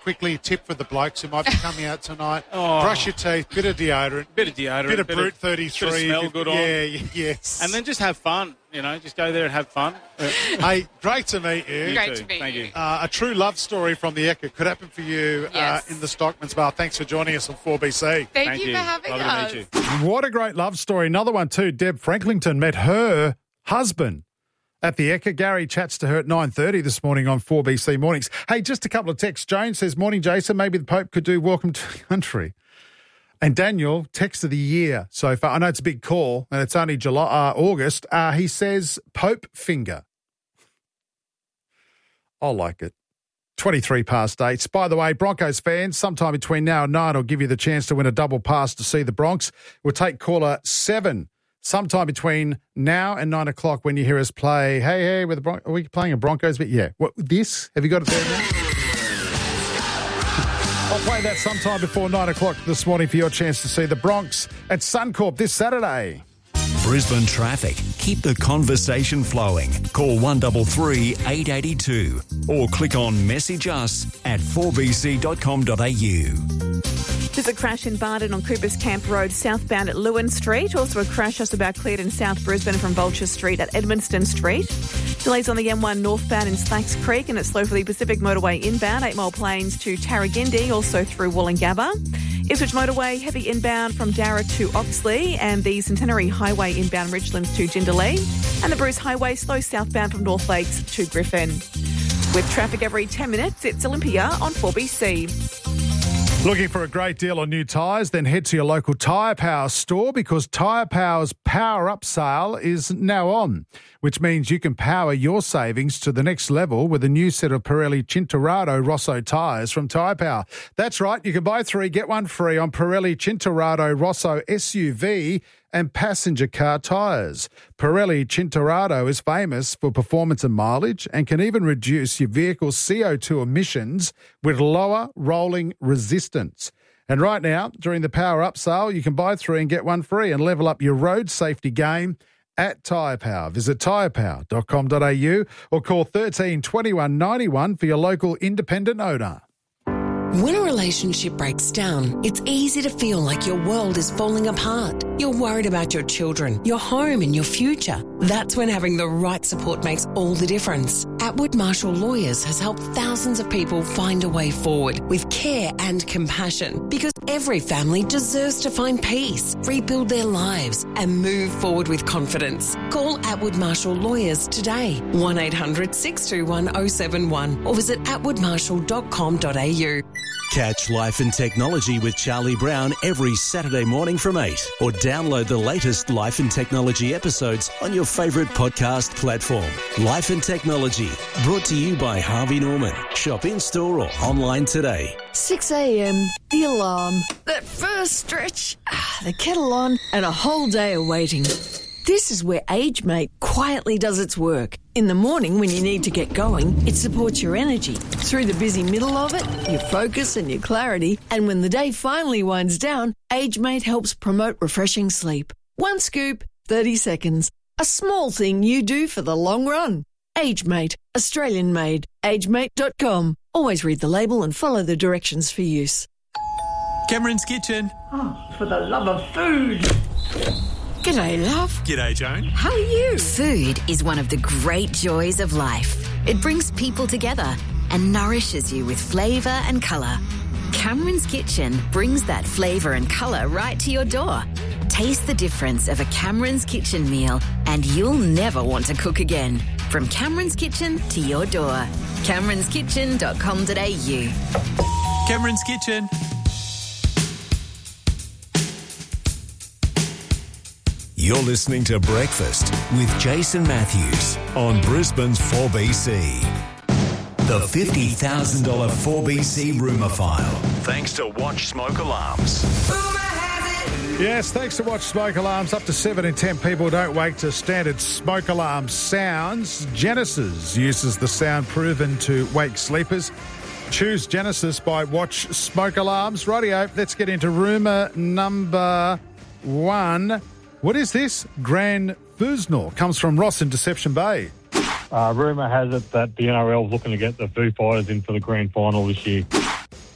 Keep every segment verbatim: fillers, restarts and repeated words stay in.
quickly, tip for the blokes who might be coming out tonight. Oh. Brush your teeth, bit of deodorant. Bit of deodorant. Bit of bit Brute of, thirty-three. Bit of smell good on. Yeah, yes. And then just have fun, you know, just go there and have fun. Hey, great to meet you. You Great too. to meet Thank you. you. Uh, a true love story from the Ekka could happen for you Yes. uh, in the Stockman's Bar. Thanks for joining us on four B C. Thank, Thank you you. for having Lovely us. to meet you. What a great love story. Another one too. Deb Franklington met her husband at the Ekka. Gary chats to her at nine thirty this morning on four B C Mornings. Hey, just a couple of texts. Joan says, morning, Jason. Maybe the Pope could do Welcome to the Country. And Daniel, text of the year so far. I know it's a big call and it's only July, uh, August. Uh, he says, Pope finger. I like it. twenty-three past eight. By the way, Broncos fans, sometime between now and nine, I'll give you the chance to win a double pass to see the Bronx. We'll take caller seven sometime between now and nine o'clock when you hear us play, hey, hey, with the Bron- are we playing a Broncos bit? Yeah. What, this? Have you got it there now? I'll play that sometime before nine o'clock this morning for your chance to see the Bronx at Suncorp this Saturday. Brisbane traffic. Keep the conversation flowing. Call one three three, eight eight two or click on message us at four b c dot com dot a u. There's a crash in Barden on Coopers Camp Road, southbound at Lewin Street. Also a crash just about cleared in South Brisbane from Vulture Street at Edmundston Street. Delays on the M one northbound in Slacks Creek, and it's slow for the Pacific Motorway inbound, eight Mile Plains to Tarragindi, also through Wollongabba. Ipswich Motorway, heavy inbound from Darra to Oxley, and the Centenary Highway inbound Richlands to Jindalee. And the Bruce Highway, slow southbound from North Lakes to Griffin. With traffic every ten minutes, it's Olympia on four B C. Looking for a great deal on new tyres? Then head to your local Tyre Power store, because Tyre Power's Power Up sale is now on, which means you can power your savings to the next level with a new set of Pirelli Cinturado Rosso tyres from Tyre Power. That's right, you can buy three, get one free on Pirelli Cinturado Rosso S U V and passenger car tyres. Pirelli Cinturado is famous for performance and mileage and can even reduce your vehicle's C O two emissions with lower rolling resistance. And right now, during the Power Up sale, you can buy three and get one free and level up your road safety game at Tyre Power. Visit tyre power dot com dot a u or call thirteen twenty-one ninety-one for your local independent owner. When a relationship breaks down, it's easy to feel like your world is falling apart. You're worried about your children, your home and your future. That's when having the right support makes all the difference. Atwood Marshall Lawyers has helped thousands of people find a way forward with care and compassion, because every family deserves to find peace, rebuild their lives and move forward with confidence. Call Atwood Marshall Lawyers today, one eight hundred six two one oh seven one, or visit atwood marshall dot com dot a u. Catch Life and Technology with Charlie Brown every Saturday morning from eight, or download the latest Life and Technology episodes on your favourite podcast platform. Life and Technology, brought to you by Harvey Norman. Shop in-store or online today. six a.m, the alarm, that first stretch, ah, the kettle on, and a whole day of waiting. This is where AgeMate quietly does its work. In the morning, when you need to get going, it supports your energy. Through the busy middle of it, your focus and your clarity. And when the day finally winds down, AgeMate helps promote refreshing sleep. One scoop, thirty seconds. A small thing you do for the long run. AgeMate, Australian made. age mate dot com. Always read the label and follow the directions for use. Cameron's Kitchen. Oh, for the love of food. G'day, love. G'day, Joan. How are you? Food is one of the great joys of life. It brings people together and nourishes you with flavour and colour. Cameron's Kitchen brings that flavour and colour right to your door. Taste the difference of a Cameron's Kitchen meal and you'll never want to cook again. From Cameron's Kitchen to your door. camerons kitchen dot com dot a u. Cameron's Kitchen. You're listening to Breakfast with Jason Matthews on Brisbane's four B C. The fifty thousand dollars four B C rumour file. Thanks to Watch Smoke Alarms. Yes, thanks to Watch Smoke Alarms. Up to seven in ten people don't wake to standard smoke alarm sounds. Genesis uses the sound proven to wake sleepers. Choose Genesis by Watch Smoke Alarms. Rightio, let's get into rumour number one. What is this? Grand Fusnor comes from Ross in Deception Bay. Uh, rumour has it that the N R L is looking to get the Foo Fighters in for the grand final this year.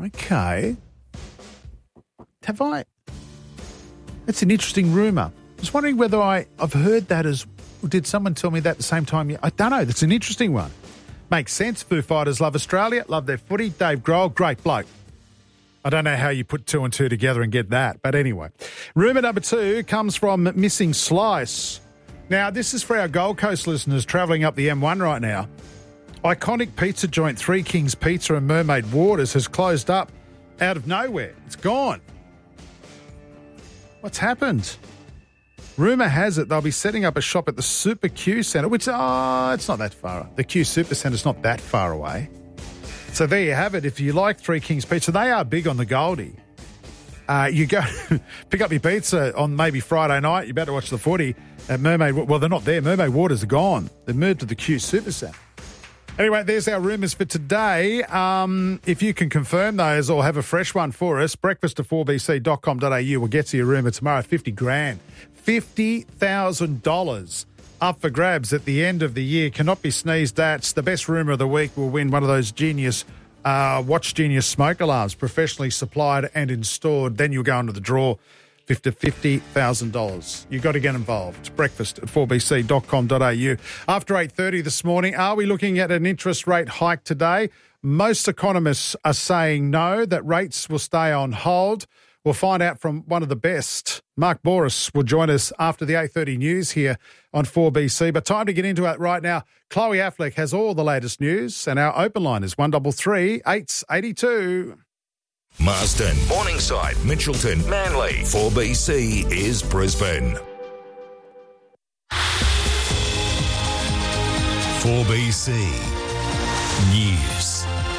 Okay. Have I? That's an interesting rumour. I was wondering whether I, I've heard that as... Did someone tell me that at the same time? I don't know. That's an interesting one. Makes sense. Foo Fighters love Australia, love their footy. Dave Grohl, great bloke. I don't know how you put two and two together and get that. But anyway, rumour number two comes from Missing Slice. Now, this is for our Gold Coast listeners travelling up the M one right now. Iconic pizza joint Three Kings Pizza and Mermaid Waters has closed up out of nowhere. It's gone. What's happened? Rumour has it they'll be setting up a shop at the Super Q Centre, which, oh, it's not that far. The Q Super Centre's not that far away. So there you have it. If you like Three Kings Pizza, they are big on the Goldie. Uh, you go pick up your pizza on maybe Friday night. You better watch the footy at Mermaid. Well, they're not there. Mermaid Waters are gone. They've moved to the Q Super Centre. Anyway, there's our rumours for today. Um, if you can confirm those or have a fresh one for us, breakfast at four b c dot com dot a u will get to your rumour tomorrow. fifty grand. fifty thousand dollars up for grabs at the end of the year. Cannot be sneezed at. The best rumour of the week will win one of those Genius, uh, Watch Genius smoke alarms, professionally supplied and installed. Then you'll go into the draw for fifty thousand dollars. You've got to get involved. Breakfast at four b c dot com dot a u. After eight thirty this morning, are we looking at an interest rate hike today? Most economists are saying no, that rates will stay on hold. We'll find out from one of the best. Mark Bouris will join us after the eight thirty news here on four b c. But time to get into it right now. Chloe Affleck has all the latest news, and our open line is one three three, eight eight two. Marston, Morningside, Mitchelton, Manly. four B C is Brisbane. four B C News.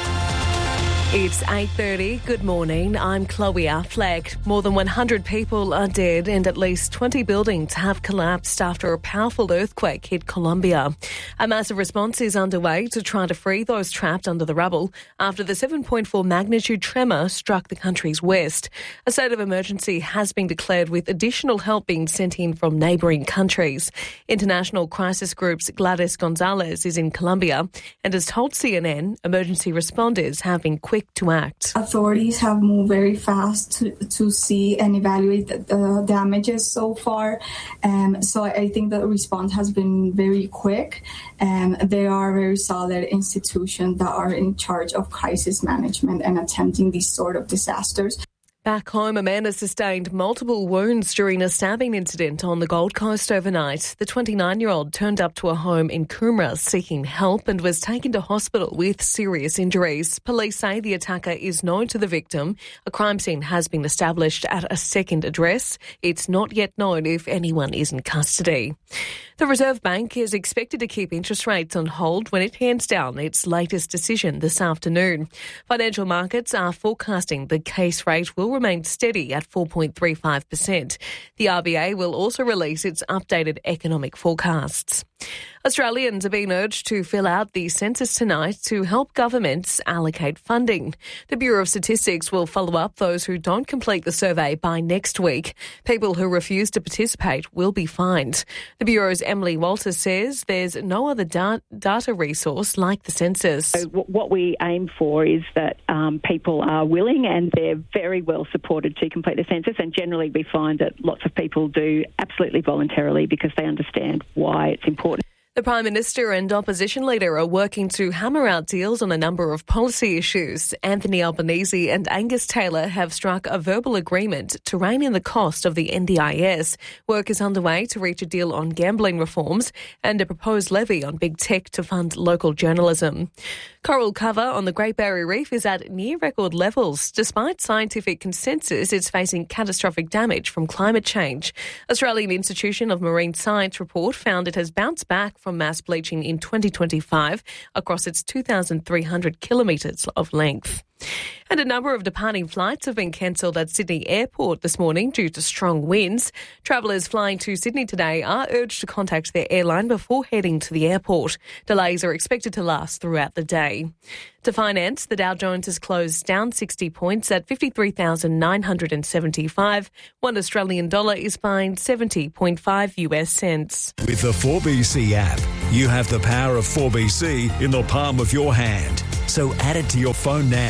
It's eight thirty. Good morning. I'm Chloe Affleck. More than one hundred people are dead and at least twenty buildings have collapsed after a powerful earthquake hit Colombia. A massive response is underway to try to free those trapped under the rubble after the seven point four magnitude tremor struck the country's west. A state of emergency has been declared with additional help being sent in from neighbouring countries. International crisis group's Gladys Gonzalez is in Colombia and has told C N N emergency responders have been quick to act. Authorities have moved very fast to, to see and evaluate the, the damages so far. Um, so I, I think the response has been very quick. And they are very solid institutions that are in charge of crisis management and attempting these sort of disasters. Back home, a man has sustained multiple wounds during a stabbing incident on the Gold Coast overnight. The twenty-nine-year-old turned up to a home in Coomera seeking help and was taken to hospital with serious injuries. Police say the attacker is known to the victim. A crime scene has been established at a second address. It's not yet known if anyone is in custody. The Reserve Bank is expected to keep interest rates on hold when it hands down its latest decision this afternoon. Financial markets are forecasting the case rate will remain steady at four point three five percent. The R B A will also release its updated economic forecasts. Australians are being urged to fill out the census tonight to help governments allocate funding. The Bureau of Statistics will follow up those who don't complete the survey by next week. People who refuse to participate will be fined. The Bureau's Emily Walters says there's no other da- data resource like the census. So what we aim for is that um, people are willing and they're very well supported to complete the census, and generally we find that lots of people do absolutely voluntarily because they understand why it's important. The Prime Minister and opposition leader are working to hammer out deals on a number of policy issues. Anthony Albanese and Angus Taylor have struck a verbal agreement to rein in the cost of the N D I S. Work is underway to reach a deal on gambling reforms and a proposed levy on big tech to fund local journalism. Coral cover on the Great Barrier Reef is at near record levels. Despite scientific consensus, it's facing catastrophic damage from climate change. Australian Institution of Marine Science report found it has bounced back from mass bleaching in twenty twenty-five across its two thousand three hundred kilometres of length. And a number of departing flights have been cancelled at Sydney Airport this morning due to strong winds. Travellers flying to Sydney today are urged to contact their airline before heading to the airport. Delays are expected to last throughout the day. To finance, the Dow Jones has closed down sixty points at fifty-three thousand nine hundred seventy-five. One Australian dollar is buying seventy point five U S cents. With the four B C app, you have the power of four B C in the palm of your hand. So add it to your phone now.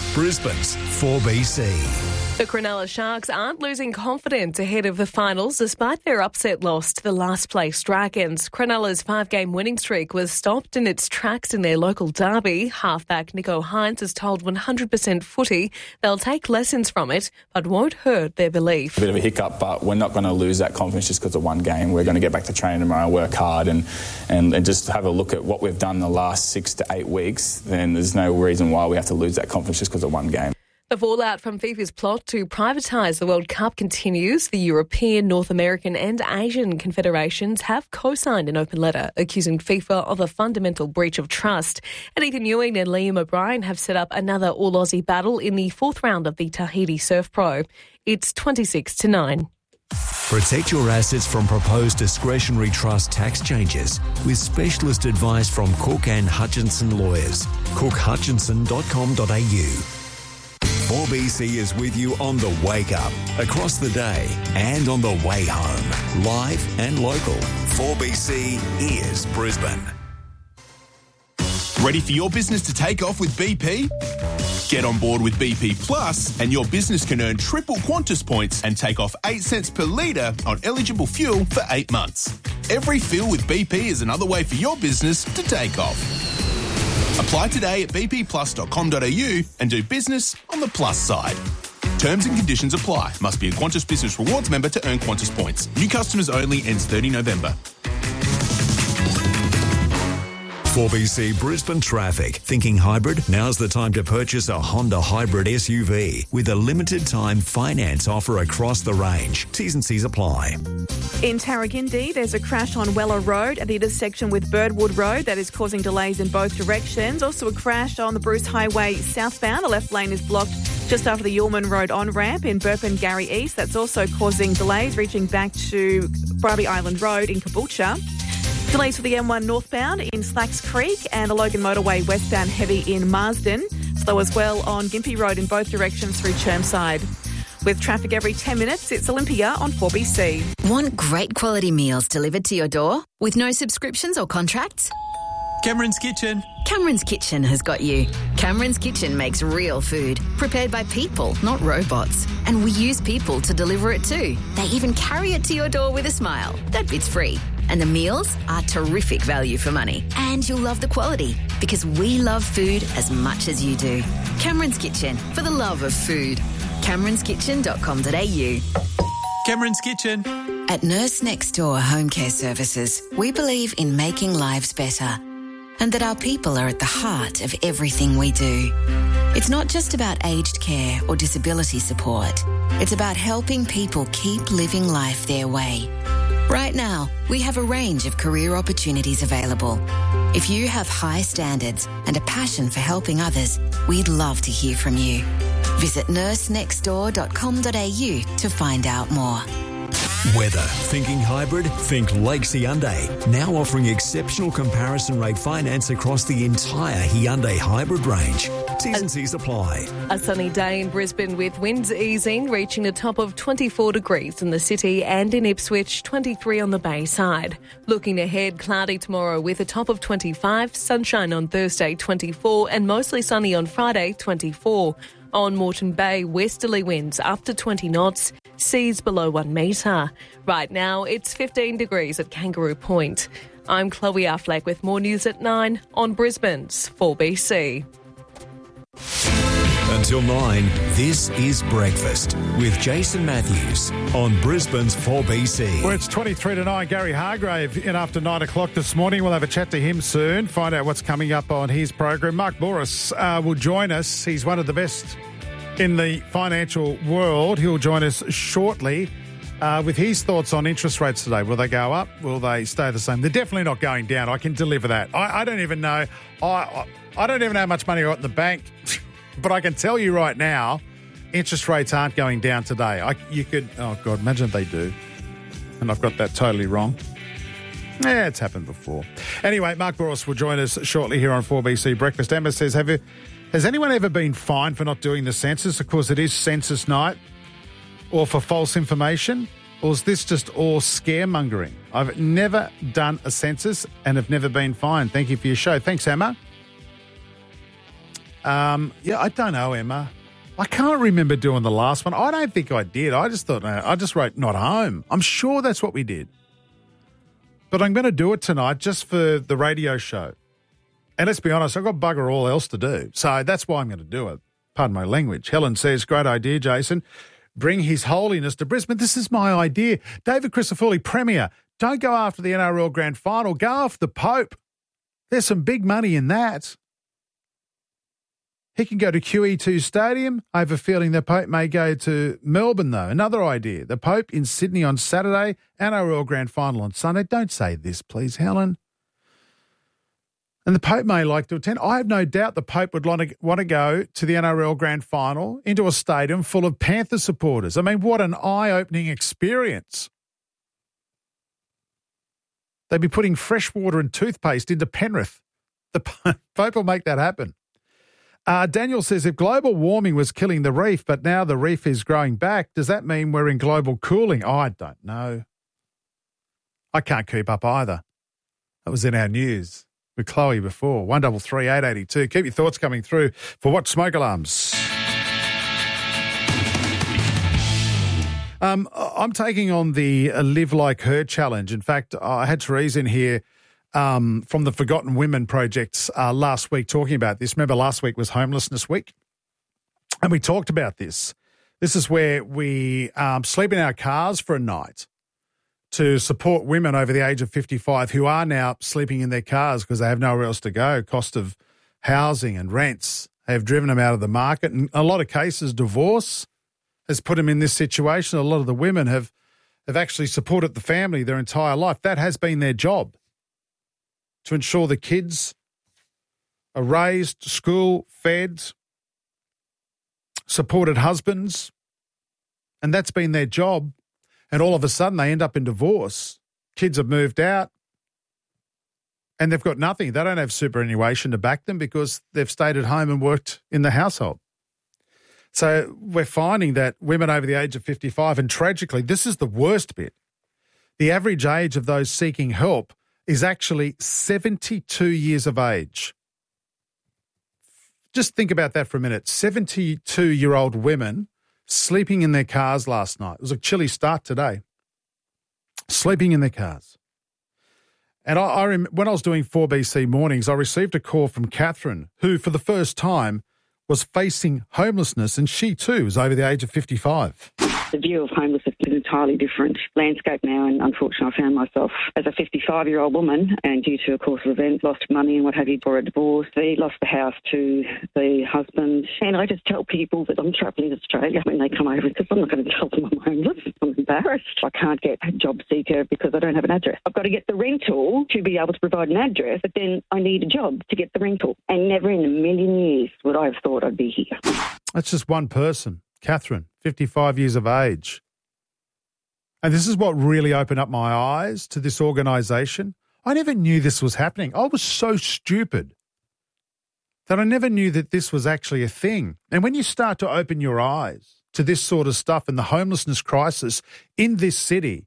Brisbane's four B C. The Cronulla Sharks aren't losing confidence ahead of the finals despite their upset loss to the last-place Dragons. Cronulla's five-game winning streak was stopped in its tracks in their local derby. Halfback Nico Hines has told one hundred percent Footy they'll take lessons from it but won't hurt their belief. A bit of a hiccup, but we're not going to lose that confidence just because of one game. We're going to get back to training tomorrow, work hard and, and, and just have a look at what we've done the last six to eight weeks. Then there's no reason why we have to lose that confidence just because of one game. The fallout from FIFA's plot to privatise the World Cup continues. The European, North American and Asian confederations have co-signed an open letter accusing FIFA of a fundamental breach of trust. And Ethan Ewing and Liam O'Brien have set up another All-Aussie battle in the fourth round of the Tahiti Surf Pro. It's twenty-six to nine. Protect your assets from proposed discretionary trust tax changes with specialist advice from Cook and Hutchinson Lawyers. cook hutchinson dot com dot a u. four B C is with you on the wake up, across the day and on the way home. Live and local. four B C is Brisbane. Ready for your business to take off with B P? Get on board with B P Plus and your business can earn triple Qantas points and take off eight cents per litre on eligible fuel for eight months. Every fill with B P is another way for your business to take off. Apply today at b p plus dot com dot a u and do business on the plus side. Terms and conditions apply. Must be a Qantas Business Rewards member to earn Qantas points. New customers only. Ends thirtieth of November. four B C Brisbane traffic. Thinking hybrid? Now's the time to purchase a Honda hybrid S U V with a limited time finance offer across the range. T's and C's apply. In Tarragindi, there's a crash on Weller Road at the intersection with Birdwood Road that is causing delays in both directions. Also a crash on the Bruce Highway southbound. The left lane is blocked just after the Yulman Road on-ramp in Burpengary East. That's also causing delays reaching back to Bribie Island Road in Caboolture. Delays for the M one northbound in Slacks Creek and the Logan Motorway westbound heavy in Marsden. Slow as well on Gympie Road in both directions through Chermside. With traffic every ten minutes, it's Olympia on four B C. Want great quality meals delivered to your door with no subscriptions or contracts? Cameron's Kitchen. Cameron's Kitchen has got you. Cameron's Kitchen makes real food, prepared by people, not robots. And we use people to deliver it too. They even carry it to your door with a smile. That bit's free. And the meals are terrific value for money. And you'll love the quality, because we love food as much as you do. Cameron's Kitchen, for the love of food. camerons kitchen dot com dot a u. Cameron's Kitchen. At Nurse Next Door Home Care Services, we believe in making lives better and that our people are at the heart of everything we do. It's not just about aged care or disability support. It's about helping people keep living life their way. Right now, we have a range of career opportunities available. If you have high standards and a passion for helping others, we'd love to hear from you. Visit nurse next door dot com dot a u to find out more. Weather. Thinking hybrid? Think Lakes Hyundai. Now offering exceptional comparison rate finance across the entire Hyundai hybrid range. T's and C's apply. A sunny day in Brisbane with winds easing, reaching a top of twenty-four degrees in the city and in Ipswich, twenty-three on the bay side. Looking ahead, cloudy tomorrow with a top of twenty-five, sunshine on Thursday, twenty-four, and mostly sunny on Friday, twenty-four. On Moreton Bay, westerly winds up to twenty knots, seas below one metre. Right now, it's fifteen degrees at Kangaroo Point. I'm Chloe Affleck with more news at nine on Brisbane's four B C. Until nine, this is Breakfast with Jason Matthews on Brisbane's four B C. Well, it's twenty-three to nine. Gary Hargrave in after nine o'clock this morning. We'll have a chat to him soon, find out what's coming up on his program. Mark Bouris uh, will join us. He's one of the best in the financial world. He'll join us shortly uh, with his thoughts on interest rates today. Will they go up? Will they stay the same? They're definitely not going down. I can deliver that. I, I don't even know. I, I don't even know how much money I got in the bank. But I can tell you right now, interest rates aren't going down today. I, you could, oh God, imagine if they do. And I've got that totally wrong. Yeah, it's happened before. Anyway, Mark Bouris will join us shortly here on four B C Breakfast. Emma says, have you, has anyone ever been fined for not doing the census? Of course, it is census night. Or for false information? Or is this just all scaremongering? I've never done a census and have never been fined. Thank you for your show. Thanks, Emma. Um, yeah, I don't know, Emma. I can't remember doing the last one. I don't think I did. I just thought, no, I just wrote not home. I'm sure that's what we did. But I'm going to do it tonight just for the radio show. And let's be honest, I've got bugger all else to do. So that's why I'm going to do it. Pardon my language. Helen says, great idea, Jason. Bring His Holiness to Brisbane. This is my idea. David Crisafulli, Premier, don't go after the N R L Grand Final. Go after the Pope. There's some big money in that. He can go to Q E two Stadium. I have a feeling the Pope may go to Melbourne, though. Another idea. The Pope in Sydney on Saturday, N R L Grand Final on Sunday. Don't say this, please, Helen. And the Pope may like to attend. I have no doubt the Pope would want to, want to go to the N R L Grand Final into a stadium full of Panther supporters. I mean, what an eye-opening experience. They'd be putting fresh water and toothpaste into Penrith. The Pope will make that happen. Uh, Daniel says, if global warming was killing the reef, but now the reef is growing back, does that mean we're in global cooling? Oh, I don't know. I can't keep up either. That was in our news with Chloe before. one double three eight eight two. Keep your thoughts coming through for What Smoke Alarms. Um, I'm taking on the Live Like Her challenge. In fact, I had Therese in here Um, from the Forgotten Women projects uh, last week talking about this. Remember, last week was Homelessness Week, and we talked about this. This is where we um, sleep in our cars for a night to support women over the age of fifty-five who are now sleeping in their cars because they have nowhere else to go. Cost of housing and rents have driven them out of the market. In a lot of cases, divorce has put them in this situation. A lot of the women have, have actually supported the family their entire life. That has been their job, to ensure the kids are raised, school, fed, supported husbands, and that's been their job. And all of a sudden they end up in divorce. Kids have moved out and they've got nothing. They don't have superannuation to back them because they've stayed at home and worked in the household. So we're finding that women over the age of fifty-five, and tragically, this is the worst bit, the average age of those seeking help is actually seventy-two years of age. Just think about that for a minute. seventy-two-year-old women sleeping in their cars last night. It was a chilly start today. Sleeping in their cars. And I, I rem- when I was doing four B C Mornings, I received a call from Catherine, who for the first time was facing homelessness, and she too was over the age of fifty-five. The view of homelessness is an entirely different landscape now, and unfortunately I found myself as a fifty-five-year-old woman, and due to a course of events, lost money and what have you for a divorce, they lost the house to the husband. And I just tell people that I'm travelling Australia when they come over, because I'm not going to tell them I'm homeless. I'm embarrassed. I can't get a job seeker because I don't have an address. I've got to get the rental to be able to provide an address, but then I need a job to get the rental. And never in a million years would I have thought I'd be here. That's just one person. Catherine, fifty-five years of age. And this is what really opened up my eyes to this organisation. I never knew this was happening. I was so stupid that I never knew that this was actually a thing. And when you start to open your eyes to this sort of stuff and the homelessness crisis in this city,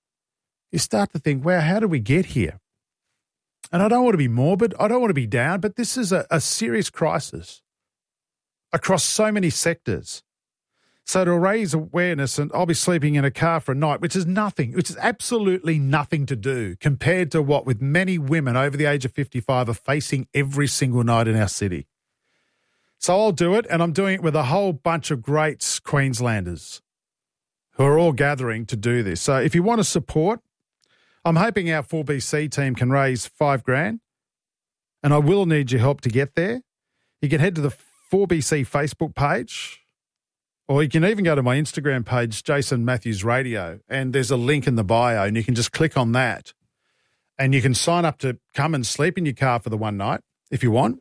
you start to think, wow, how did we get here? And I don't want to be morbid. I don't want to be down, but this is a, a serious crisis across so many sectors. So to raise awareness, and I'll be sleeping in a car for a night, which is nothing, which is absolutely nothing to do compared to what with many women over the age of fifty-five are facing every single night in our city. So I'll do it, and I'm doing it with a whole bunch of great Queenslanders who are all gathering to do this. So if you want to support, I'm hoping our four B C team can raise five grand, and I will need your help to get there. You can head to the four B C Facebook page, or you can even go to my Instagram page, Jason Matthews Radio, and there's a link in the bio, and you can just click on that, and you can sign up to come and sleep in your car for the one night if you want,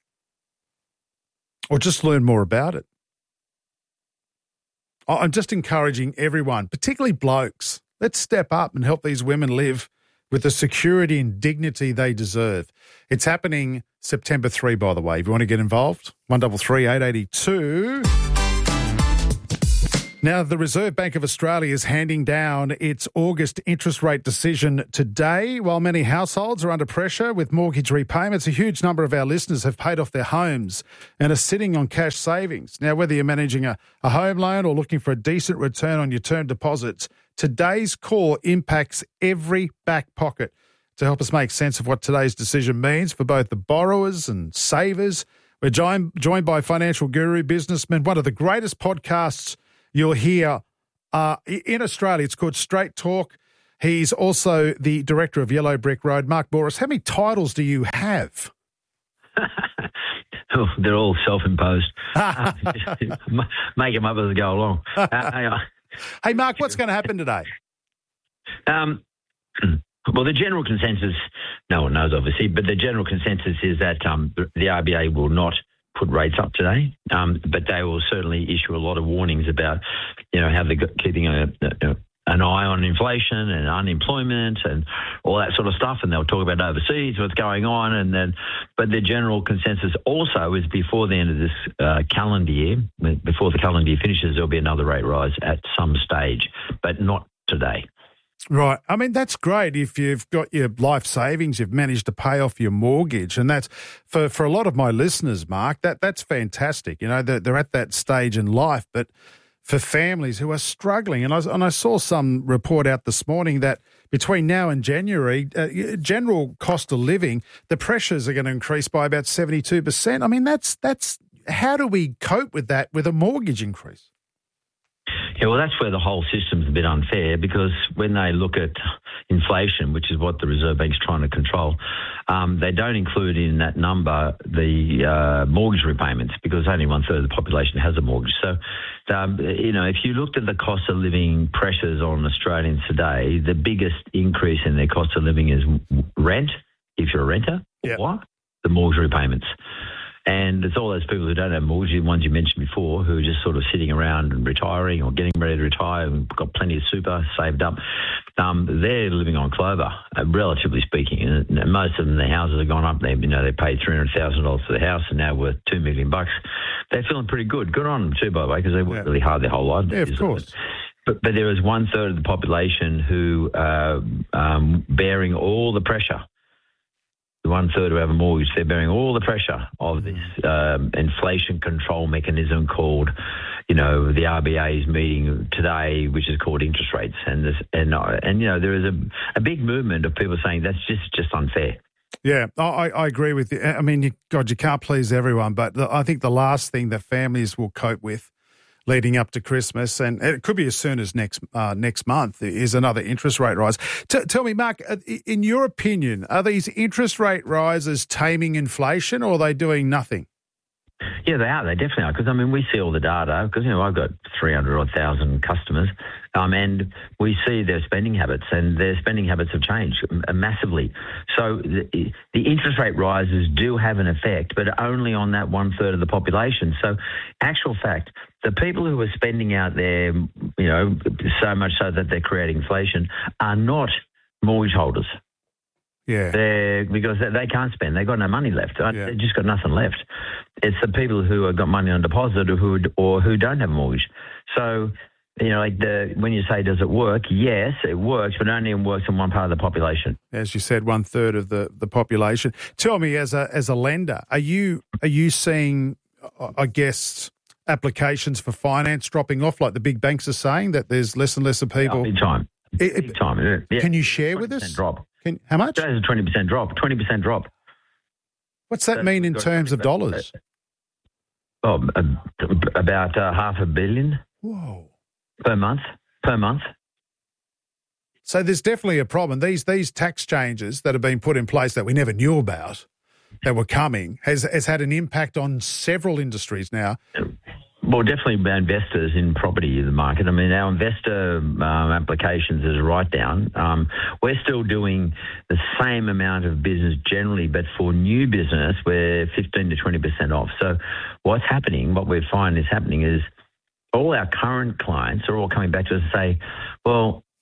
or just learn more about it. I'm just encouraging everyone, particularly blokes, let's step up and help these women live with the security and dignity they deserve. It's happening September third, by the way. If you want to get involved, one double three eight eighty two. Now, the Reserve Bank of Australia is handing down its August interest rate decision today. While many households are under pressure with mortgage repayments, a huge number of our listeners have paid off their homes and are sitting on cash savings. Now, whether you're managing a, a home loan or looking for a decent return on your term deposits, today's call impacts every back pocket. To help us make sense of what today's decision means for both the borrowers and savers, we're joined, joined by financial guru, businessman, one of the greatest podcasts you'll hear uh, in Australia. It's called Straight Talk. He's also the director of Yellow Brick Road. Mark Bouris, how many titles do you have? Oh, they're all self-imposed. Make them up as they go along. Uh, hey, Mark, what's going to happen today? Um, well, the general consensus, no one knows obviously, but the general consensus is that um, the R B A will not put rates up today, um, but they will certainly issue a lot of warnings about, you know, how they're keeping a, a, an eye on inflation and unemployment and all that sort of stuff, and they'll talk about overseas, what's going on, and then, but the general consensus also is before the end of this uh, calendar year, before the calendar year finishes, there'll be another rate rise at some stage, but not today. Right. I mean, that's great if you've got your life savings, you've managed to pay off your mortgage. And that's, for, for a lot of my listeners, Mark, that that's fantastic. You know, they're, they're at that stage in life. But for families who are struggling, and I, and I saw some report out this morning that between now and January, uh, general cost of living, the pressures are going to increase by about seventy-two percent. I mean, that's that's how do we cope with that with a mortgage increase? Yeah, well, that's where the whole system's a bit unfair, because when they look at inflation, which is what the Reserve Bank's trying to control, um, they don't include in that number the uh, mortgage repayments, because only one third of the population has a mortgage. So, um, you know, if you looked at the cost of living pressures on Australians today, the biggest increase in their cost of living is rent, if you're a renter, yep. or the mortgage repayments. And it's all those people who don't have mortgages, the ones you mentioned before, who are just sort of sitting around and retiring or getting ready to retire and got plenty of super saved up. Um, they're living on clover, uh, relatively speaking. And most of them, their houses have gone up. They, you know, they paid three hundred thousand dollars for the house and now worth two million bucks. They're feeling pretty good. Good on them too, by the way, because they worked yeah. really hard their whole life. Yeah, of course. But, but there is one third of the population who are um, bearing all the pressure. The one third who have a mortgage, they're bearing all the pressure of this um, inflation control mechanism called, you know, the R B A's meeting today, which is called interest rates. And this, and uh, and you know, there is a, a big movement of people saying that's just just unfair. Yeah, I, I agree with you. I mean, you, God, you can't please everyone, but the, I think the last thing that families will cope with leading up to Christmas, and it could be as soon as next uh, next month, is another interest rate rise. T- tell me, Mark, in your opinion, are these interest rate rises taming inflation, or are they doing nothing? Yeah, they are. They definitely are. Because, I mean, we see all the data. Because, you know, I've got three hundred odd thousand customers, um, and we see their spending habits, and their spending habits have changed massively. So the, the interest rate rises do have an effect, but only on that one third of the population. So, actual fact, the people who are spending out there, you know, so much so that they're creating inflation, are not mortgage holders. Yeah, they're, because they can't spend. They've got no money left. Yeah. They've just got nothing left. It's the people who have got money on deposit or who, or who don't have a mortgage. So, you know, like the, when you say, does it work? Yes, it works, but only it works in one part of the population. As you said, one third of the, the population. Tell me, as a as a lender, are you are you seeing, I guess, applications for finance dropping off, like the big banks are saying, that there's less and less of people? Yeah, big time. It, big time. Yeah. Can you share with us? Drop. Can, how much? That is a twenty percent drop. twenty percent drop. What's that That's mean in terms of dollars? Oh, about uh, half a billion. Whoa. Per month. Per month. So there's definitely a problem. These these tax changes that have been put in place that we never knew about, that were coming, has has had an impact on several industries now. Well, definitely investors in property in the market. I mean, our investor um, applications is right down. Um, we're still doing the same amount of business generally, but for new business, we're fifteen to twenty percent off. So what's happening, what we find is happening is all our current clients are all coming back to us and say, well,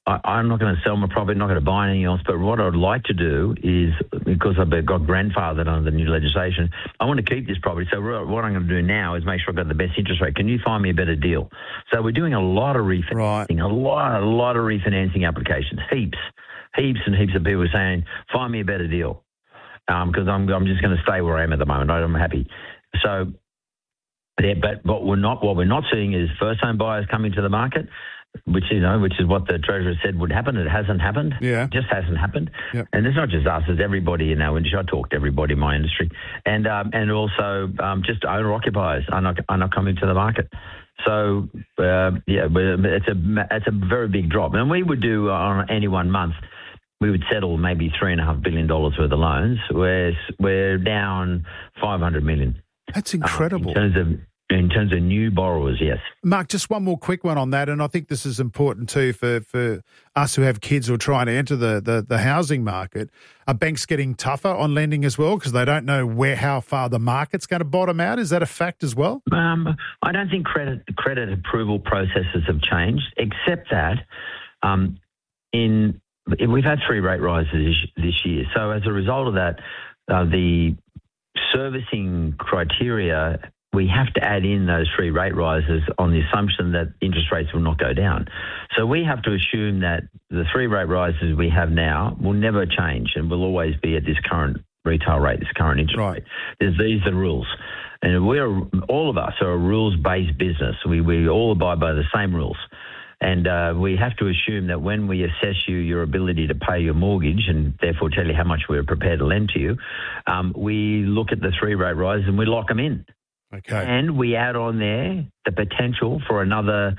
I, I'm not going to sell my property, not going to buy anything else. But what I'd like to do is, because I've got grandfathered under the new legislation, I want to keep this property. So what I'm going to do now is make sure I've got the best interest rate. Can you find me a better deal? So we're doing a lot of refinancing, right. a lot, a lot of refinancing applications, heaps, heaps and heaps of people saying, find me a better deal, because um, I'm, I'm just going to stay where I am at the moment. I'm happy. So, yeah, but what we're not, what we're not seeing is first-home buyers coming to the market. Which you know, which is what the Treasurer said would happen. It hasn't happened. Yeah, it just hasn't happened. Yep. And it's not just us; it's everybody in our industry. I talk to everybody in my industry, and um, and also um, just owner occupiers are not are not coming to the market. So uh, yeah, it's a it's a very big drop. And we would do on any one month, we would settle maybe three and a half billion dollars worth of loans. We're we're down five hundred million. That's incredible. Um, in terms of In terms of new borrowers, yes. Mark, just one more quick one on that, and I think this is important too for, for us who have kids who are trying to enter the, the, the housing market. Are banks getting tougher on lending as well because they don't know where how far the market's going to bottom out? Is that a fact as well? Um, I don't think credit credit approval processes have changed, except that um, in we've had three rate rises this, this year. So as a result of that, uh, the servicing criteria, we have to add in those three rate rises on the assumption that interest rates will not go down. So we have to assume that the three rate rises we have now will never change and will always be at this current retail rate, this current interest right. rate. There's, these are the rules. And we're, all of us are a rules-based business. We, we all abide by the same rules. And uh, we have to assume that when we assess you, your ability to pay your mortgage and therefore tell you how much we're prepared to lend to you, um, we look at the three rate rises and we lock them in. Okay. And we add on there the potential for another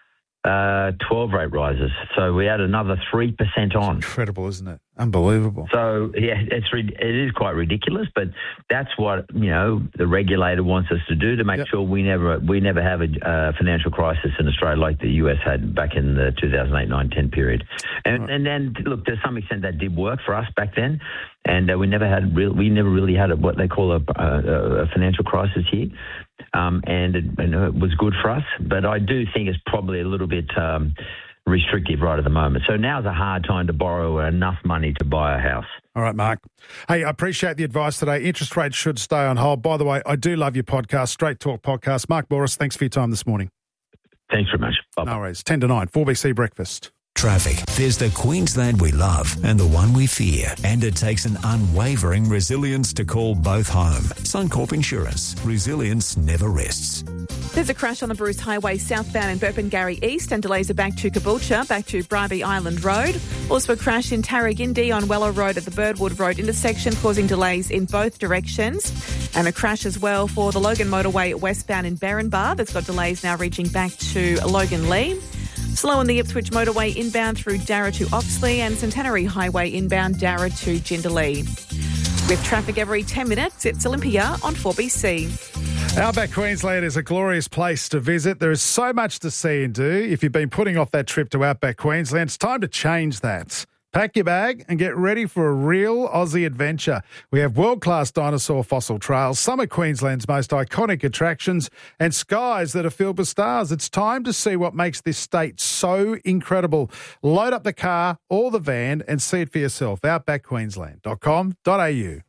uh, twelve rate rises. So we add another three percent on. It's incredible, isn't it? Unbelievable. So, yeah, it's it is quite ridiculous, but that's what, you know, the regulator wants us to do to make yep. sure we never we never have a uh, financial crisis in Australia like the U S had back in the two thousand eight, nine, ten period. And, right. and then, look, to some extent that did work for us back then, and uh, we never had real, we never really had a, what they call a, a, a financial crisis here, um, and, it, and it was good for us. But I do think it's probably a little bit um, restrictive right at the moment. So now's a hard time to borrow enough money to buy a house. All right, Mark. Hey, I appreciate the advice today. Interest rates should stay on hold. By the way, I do love your podcast, Straight Talk Podcast. Mark Bouris, thanks for your time this morning. Thanks very much. Bye-bye. No worries. ten to nine, four B C Breakfast. Traffic. There's the Queensland we love and the one we fear. And it takes an unwavering resilience to call both home. Suncorp Insurance. Resilience never rests. There's a crash on the Bruce Highway southbound in Burpengary East and delays are back to Caboolture, back to Bribie Island Road. Also a crash in Tarragindi on Weller Road at the Birdwood Road intersection, causing delays in both directions. And a crash as well for the Logan Motorway westbound in Berrinbar. That's got delays now reaching back to Logan Lee. Slow on the Ipswich Motorway inbound through Darra to Oxley and Centenary Highway inbound Darra to Jindalee. With traffic every ten minutes, it's Olympia on four B C. Outback Queensland is a glorious place to visit. There is so much to see and do. If you've been putting off that trip to Outback Queensland, it's time to change that. Pack your bag and get ready for a real Aussie adventure. We have world-class dinosaur fossil trails, some of Queensland's most iconic attractions, and skies that are filled with stars. It's time to see what makes this state so incredible. Load up the car or the van and see it for yourself. outback queensland dot com dot a u.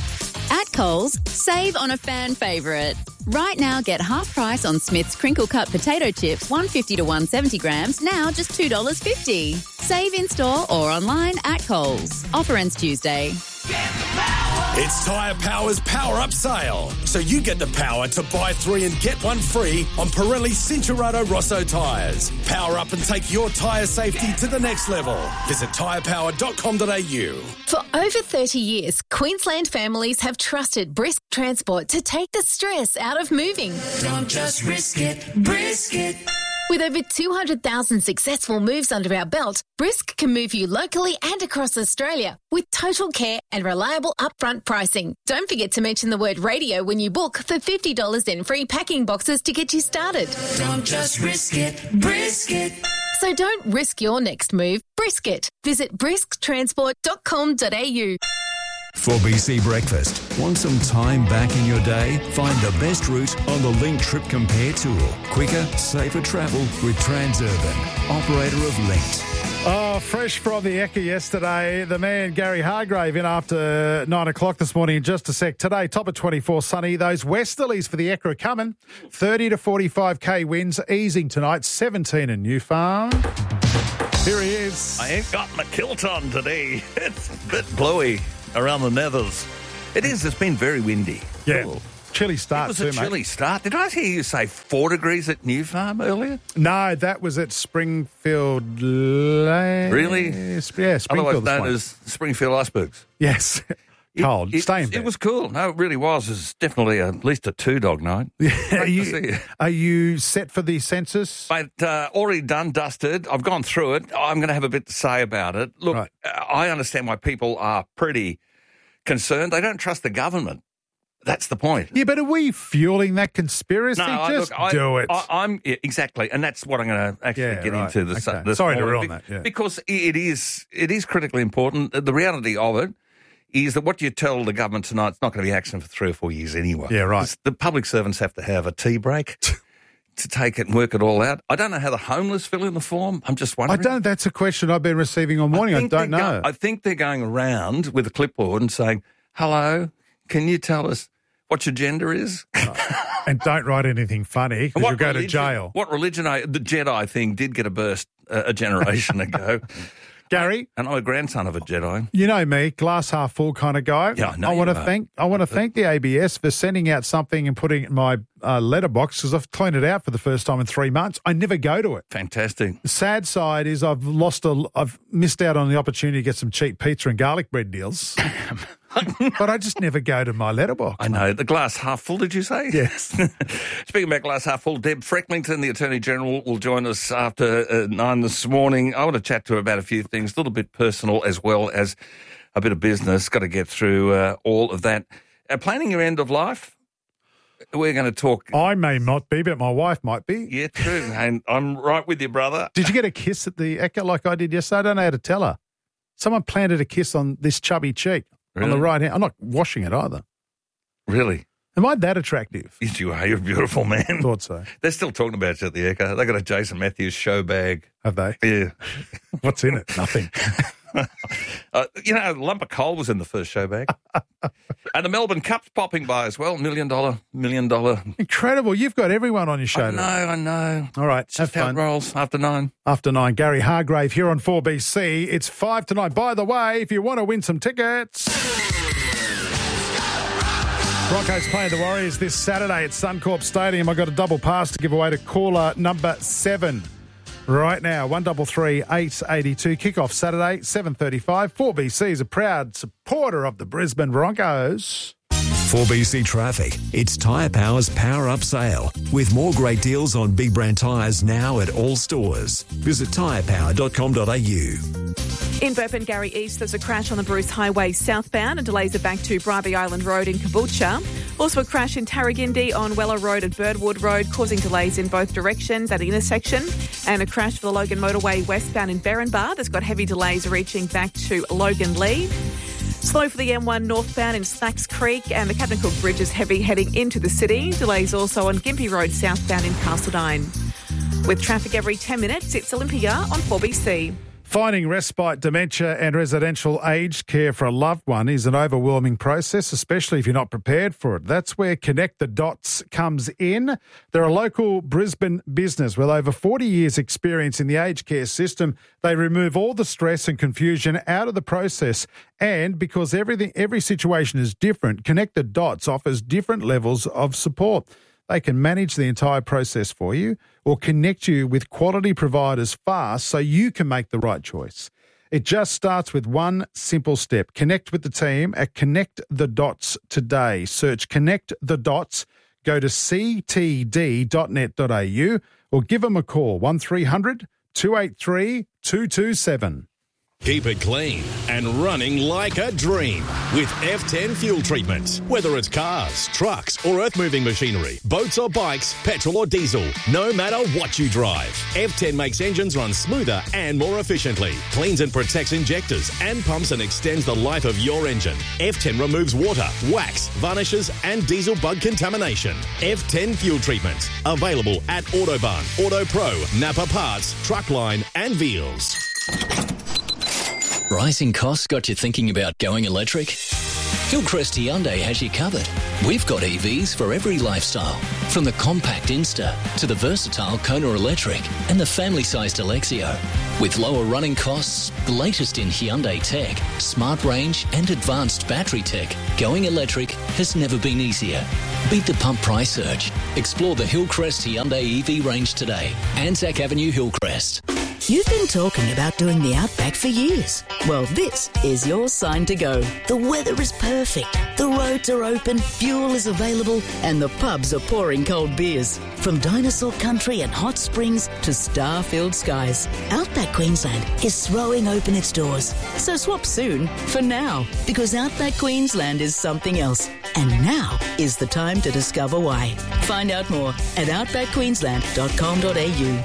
At Coles, save on a fan favourite. Right now, get half price on Smith's crinkle cut potato chips, one fifty to one seventy grams, now just two dollars fifty. Save in store or online at Coles. Offer ends Tuesday. It's Tyre Power's Power Up Sale, so you get the power to buy three and get one free on Pirelli Cinturato Rosso tyres. Power up and take your tyre safety to the next level. Visit tyre power dot com dot a u. For over thirty years, Queensland families have trusted Brisk Transport to take the stress out of moving. Don't just risk it, brisk it. With over two hundred thousand successful moves under our belt, Brisk can move you locally and across Australia with total care and reliable upfront pricing. Don't forget to mention the word radio when you book for fifty dollars in free packing boxes to get you started. Don't just risk it, brisk it. So don't risk your next move, brisk it. Visit brisk transport dot com dot a u. four B C Breakfast. Want some time back in your day? Find the best route on the Link Trip Compare tool. Quicker, safer travel with Transurban, operator of Linked. Oh, fresh from the Ekka yesterday. The man, Gary Hargrave, in after nine o'clock this morning in just a sec. Today, top of twenty-four, sunny. Those westerlies for the Ekka are coming. thirty to forty-five K winds, easing tonight. seventeen in New Farm. Here he is. I ain't got my kilt on today. It's a bit blowy around the nethers. It is. It's been very windy. Yeah. Cool. Chilly start, It was too, a chilly mate. start. Did I hear you say four degrees at New Farm earlier? No, that was at Springfield Lane. Really? Yeah, Otherwise Springfield. known as Springfield Icebergs. Yes. Cold. It, Stay in it, bed. it was cool. No, it really was. It was definitely at least a two-dog night. Are you, are you set for the census? But uh, already done, dusted. I've gone through it. I'm going to have a bit to say about it. Look, Right. I understand why people are pretty concerned. They don't trust the government. That's the point. Yeah, but are we fueling that conspiracy? No, I- Just look, I, do it. I, I'm yeah, exactly, and that's what I'm going to actually Yeah, get right. into this. Okay. this Sorry to morning, ruin be- that, yeah. because it is it is critically important. The reality of it is that what you tell the government tonight is not going to be action for three or four years anyway. Yeah, right. 'Cause the public servants have to have a tea break to take it and work it all out. I don't know how the homeless fill in the form. I'm just I wondering. don't. That's a question I've been receiving all morning. I, think don't they're know. go- I think they're going around with a clipboard and saying, "Hello, can you tell us what your gender is?" And don't write anything funny because you'll go to religion- jail. What religion? I, the Jedi thing did get a burst uh, a generation ago. Gary, and I'm a grandson of a Jedi. You know me, glass half full kind of guy. Yeah, I know I want you to are. thank. I want to thank the A B S for sending out something and putting it in my uh, letterbox because I've cleaned it out for the first time in three months. I never go to it. Fantastic. The sad side is I've lost a. I've missed out on the opportunity to get some cheap pizza and garlic bread deals. But I just never go to my letterbox. I know. The glass half full, did you say? Yes. Speaking about glass half full, Deb Frecklington, the Attorney General, will join us after uh, nine this morning. I want to chat to her about a few things, a little bit personal as well as a bit of business. Got to get through uh, all of that. Uh, planning your end of life? We're going to talk. I may not be, but my wife might be. Yeah, true. And I'm right with you, brother. Did you get a kiss at the Ekka like I did yesterday? I don't know how to tell her. Someone planted a kiss on this chubby cheek on the Really? right hand. I'm not washing it either. Really? Am I that attractive? Yes, you are. You're a beautiful man. Thought so. They're still talking about you at the Ekka. They got a Jason Matthews show bag. Have they? Yeah. What's in it? Nothing. uh, you know, a lump of coal was in the first show bag. And the Melbourne Cup's popping by as well. Million dollar, million dollar. Incredible. You've got everyone on your show I know, today. I know. All right. It's just have how it fun. rolls after nine. After nine, Gary Hargrave here on four B C. It's five to nine. By the way, if you want to win some tickets, Broncos playing the Warriors this Saturday at Suncorp Stadium. I've got a double pass to give away to caller number seven right now. one double three eight eighty two. Kickoff Saturday, seven thirty-five. four B C is a proud supporter of the Brisbane Broncos. four B C Traffic. It's Tyre Power's Power Up Sale with more great deals on big brand tyres now at all stores. Visit tyre power dot com dot a u. In Burpin Gary East, there's a crash on the Bruce Highway southbound and delays are back to Bribie Island Road in Caboolture. Also a crash in Tarragindi on Weller Road and Birdwood Road, causing delays in both directions at the intersection. And a crash for the Logan Motorway westbound in Berrinbar that's got heavy delays reaching back to Logan Lee. Slow for the M one northbound in Snacks Creek, and the Captain Cook Bridge is heavy heading into the city. Delays also on Gympie Road southbound in Castledine. With traffic every ten minutes, it's Olympia on four B C. Finding respite, dementia and residential aged care for a loved one is an overwhelming process, especially if you're not prepared for it. That's where Connect the Dots comes in. They're a local Brisbane business with over forty years' experience in the aged care system. They remove all the stress and confusion out of the process. And because everything, every situation is different, Connect the Dots offers different levels of support. They can manage the entire process for you or connect you with quality providers fast so you can make the right choice. It just starts with one simple step. Connect with the team at Connect the Dots today. Search Connect the Dots, go to c t d dot net dot a u or give them a call, one three hundred two eight three two two seven. Keep it clean and running like a dream with F ten fuel treatment. Whether it's cars, trucks or earth-moving machinery, boats or bikes, petrol or diesel, no matter what you drive, F ten makes engines run smoother and more efficiently, cleans and protects injectors and pumps and extends the life of your engine. F ten removes water, wax, varnishes and diesel bug contamination. F ten fuel treatment. Available at Autobahn, Auto Pro, Napa Parts, Truckline and Veals. Rising costs got you thinking about going electric? Hillcrest Hyundai has you covered. We've got E Vs for every lifestyle, from the compact Insta to the versatile Kona Electric and the family-sized Alexio. With lower running costs, the latest in Hyundai tech, smart range and advanced battery tech, going electric has never been easier. Beat the pump price surge. Explore the Hillcrest Hyundai E V range today. Anzac Avenue, Hillcrest. You've been talking about doing the Outback for years. Well, this is your sign to go. The weather is perfect, the roads are open, fuel is available, and the pubs are pouring cold beers. From dinosaur country and hot springs to star-filled skies, Outback Queensland is throwing open its doors. So swap soon for now, because Outback Queensland is something else. And now is the time to discover why. Find out more at outback queensland dot com dot a u.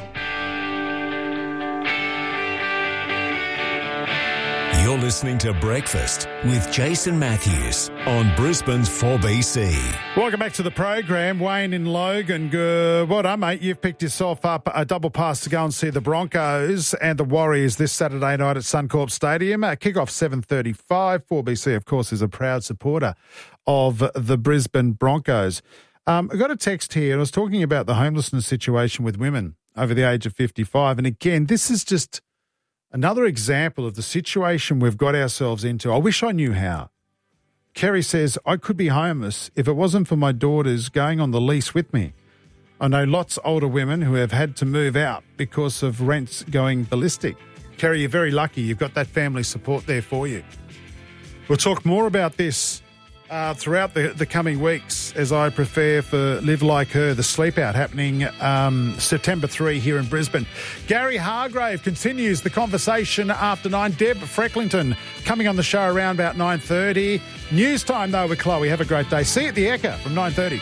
You're listening to Breakfast with Jason Matthews on Brisbane's four B C. Welcome back to the program. Wayne in Logan. Good. Well done, mate. You've picked yourself up a double pass to go and see the Broncos and the Warriors this Saturday night at Suncorp Stadium. Uh, kick-off seven thirty-five. four B C, of course, is a proud supporter of the Brisbane Broncos. Um, I got a text here, and I was talking about the homelessness situation with women over the age of fifty-five. And again, this is just another example of the situation we've got ourselves into. I wish I knew how. Kerry says, I could be homeless if it wasn't for my daughters going on the lease with me. I know lots of older women who have had to move out because of rents going ballistic. Kerry, you're very lucky. You've got that family support there for you. We'll talk more about this uh, throughout the, the coming weeks as I prepare for Live Like Her, the sleep out happening um, September third here in Brisbane. Gary Hargrave continues the conversation after nine. Deb Frecklington coming on the show around about nine thirty. News time, though, with Chloe. Have a great day. See you at the Ekka from nine thirty.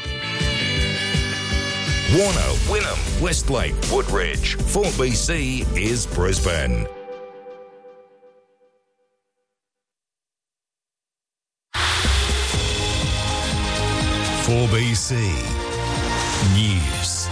Warner, Wynnum, Westlake, Woodridge. four B C is Brisbane. four B C News.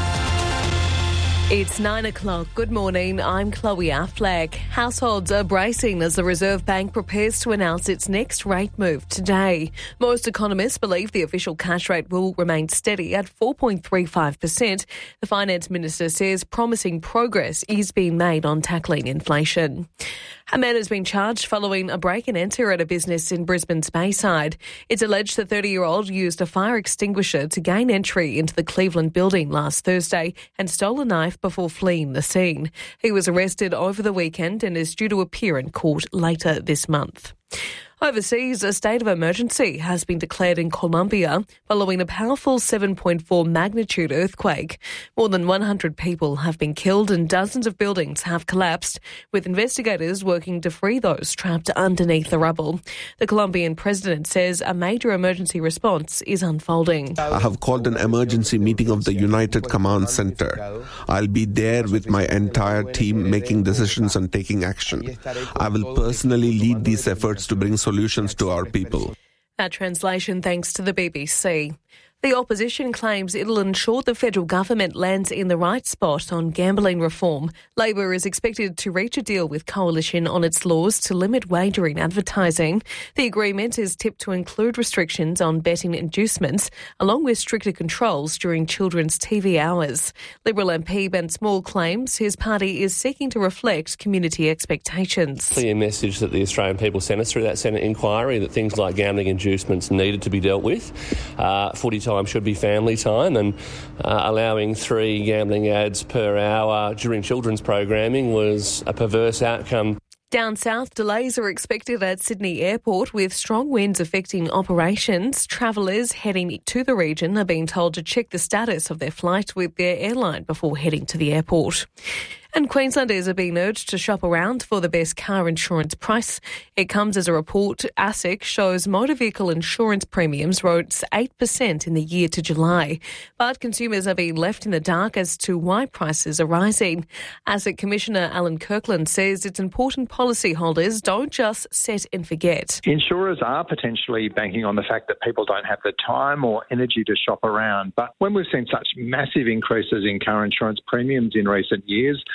It's nine o'clock. Good morning. I'm Chloe Affleck. Households are bracing as the Reserve Bank prepares to announce its next rate move today. Most economists believe the official cash rate will remain steady at four point three five percent. The Finance Minister says promising progress is being made on tackling inflation. A man has been charged following a break and enter at a business in Brisbane's Bayside. It's alleged the thirty-year-old used a fire extinguisher to gain entry into the Cleveland building last Thursday and stole a knife before fleeing the scene. He was arrested over the weekend and is due to appear in court later this month. Overseas, a state of emergency has been declared in Colombia following a powerful seven point four magnitude earthquake. More than one hundred people have been killed and dozens of buildings have collapsed, with investigators working to free those trapped underneath the rubble. The Colombian president says a major emergency response is unfolding. I have called an emergency meeting of the United Command Center. I'll be there with my entire team making decisions and taking action. I will personally lead these efforts to bring solutions to our people. That translation thanks to the B B C. The opposition claims it'll ensure the federal government lands in the right spot on gambling reform. Labor is expected to reach a deal with Coalition on its laws to limit wagering advertising. The agreement is tipped to include restrictions on betting inducements, along with stricter controls during children's T V hours. Liberal M P Ben Small claims his party is seeking to reflect community expectations. Clear message that the Australian people sent us through that Senate inquiry that things like gambling inducements needed to be dealt with. Uh, footy time should be family time, and uh, allowing three gambling ads per hour during children's programming was a perverse outcome. Down south, delays are expected at Sydney Airport with strong winds affecting operations. Travellers heading to the region are being told to check the status of their flight with their airline before heading to the airport. And Queenslanders are being urged to shop around for the best car insurance price. It comes as a report ASIC shows motor vehicle insurance premiums rose eight percent in the year to July. But consumers are being left in the dark as to why prices are rising. ASIC Commissioner Alan Kirkland says it's important policyholders don't just set and forget. Insurers are potentially banking on the fact that people don't have the time or energy to shop around. But when we've seen such massive increases in car insurance premiums in recent years,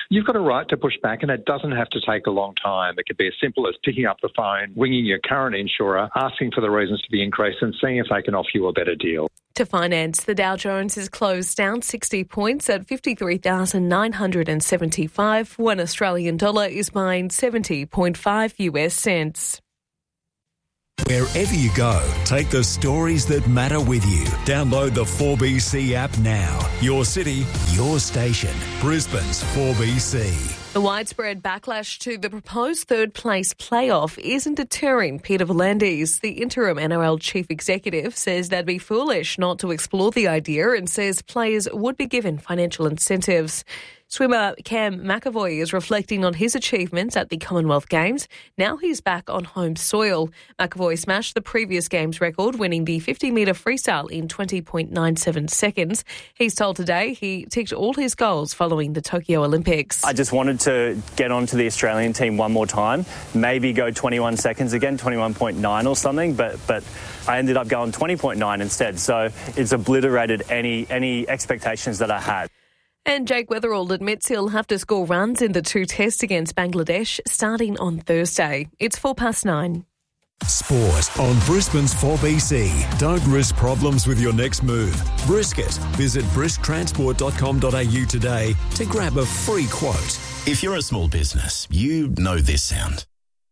you've got a right to push back, and it doesn't have to take a long time. It could be as simple as picking up the phone, ringing your current insurer, asking for the reasons to the increase and seeing if they can offer you a better deal. To finance, the Dow Jones is closed down sixty points at fifty-three thousand nine hundred seventy-five. One Australian dollar is buying seventy point five U S cents. Wherever you go, take the stories that matter with you. Download the four B C app now. Your city, your station. Brisbane's four B C. The widespread backlash to the proposed third-place playoff isn't deterring Peter V'landys. The interim N R L chief executive says they'd be foolish not to explore the idea and says players would be given financial incentives. Swimmer Cam McAvoy is reflecting on his achievements at the Commonwealth Games. Now he's back on home soil. McAvoy smashed the previous Games record, winning the fifty metre freestyle in twenty point nine seven seconds. He's told Today he ticked all his goals following the Tokyo Olympics. I just wanted to get onto the Australian team one more time, maybe go twenty-one seconds again, twenty-one point nine or something, but but I ended up going twenty point nine instead. So it's obliterated any any expectations that I had. And Jake Weatherall admits he'll have to score runs in the two tests against Bangladesh starting on Thursday. It's four past nine. Sport on Brisbane's four B C. Don't risk problems with your next move. Brisket. Visit brisk transport dot com dot a u today to grab a free quote. If you're a small business, you know this sound.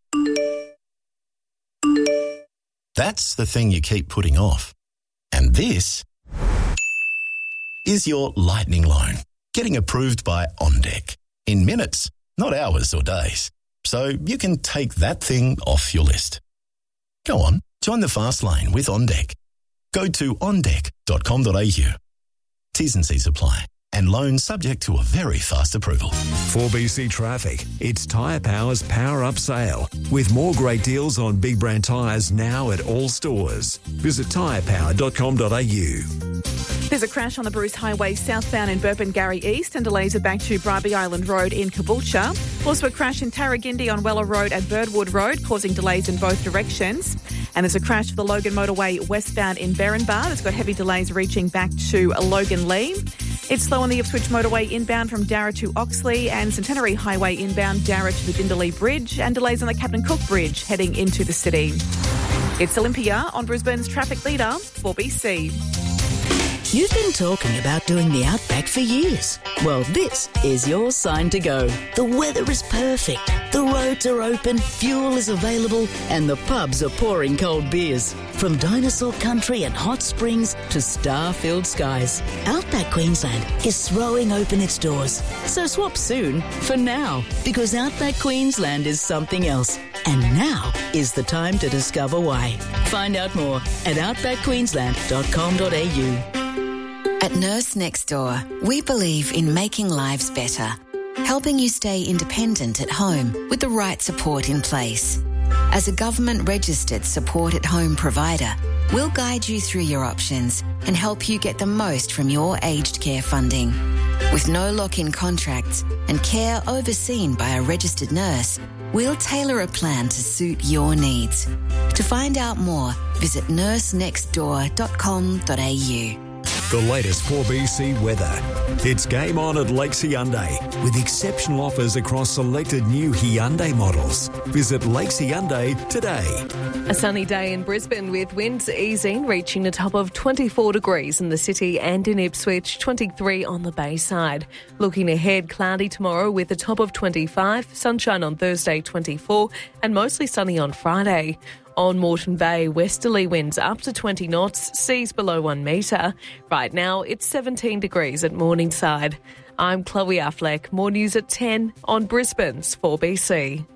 That's the thing you keep putting off. And this is your lightning loan, getting approved by OnDeck in minutes, not hours or days. So you can take that thing off your list. Go on, join the fast lane with OnDeck. Go to on deck dot com dot a u. T's and C's apply. And loans subject to a very fast approval. four B C Traffic. It's Tyre Power's Power Up Sale. With more great deals on big brand tyres now at all stores. Visit tyre power dot com dot a u. There's a crash on the Bruce Highway southbound in Burpengary East and delays are back to Bribie Island Road in Caboolture. Also a crash in Tarragindi on Weller Road at Birdwood Road, causing delays in both directions. And there's a crash for the Logan Motorway westbound in Berrinbar. It's got heavy delays reaching back to Logan Lee. It's slow on the Ipswich Motorway inbound from Darra to Oxley and Centenary Highway inbound Darra to the Dinderley Bridge and delays on the Captain Cook Bridge heading into the city. It's Olympia on Brisbane's traffic leader, four B C. You've been talking about doing the Outback for years. Well, this is your sign to go. The weather is perfect. The roads are open, fuel is available, and the pubs are pouring cold beers. From dinosaur country and hot springs to star-filled skies, Outback Queensland is throwing open its doors. So swap soon for now, because Outback Queensland is something else. And now is the time to discover why. Find out more at outback queensland dot com dot a u. At Nurse Next Door, we believe in making lives better, helping you stay independent at home with the right support in place. As a government-registered support-at-home provider, we'll guide you through your options and help you get the most from your aged care funding. With no lock-in contracts and care overseen by a registered nurse, we'll tailor a plan to suit your needs. To find out more, visit nurse next door dot com dot a u. The latest four B C weather. It's game on at Lakes Hyundai with exceptional offers across selected new Hyundai models. Visit Lakes Hyundai today. A sunny day in Brisbane with winds easing, reaching a top of twenty-four degrees in the city and in Ipswich, twenty-three on the Bayside. Looking ahead, cloudy tomorrow with a top of twenty-five, sunshine on Thursday twenty-four and mostly sunny on Friday. On Moreton Bay, westerly winds up to twenty knots, seas below one metre. Right now, it's seventeen degrees at Morningside. I'm Chloe Affleck. More news at ten on Brisbane's four B C.